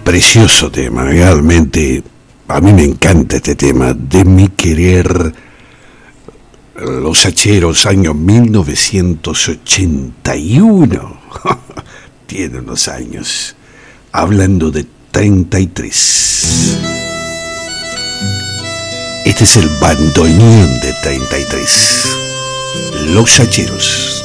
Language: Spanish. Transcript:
Precioso tema, realmente a mí me encanta este tema, De mi querer, Los Hacheros, año 1981. Tiene unos años, hablando de 33. Este es el bandoneón de 33, Los Hacheros.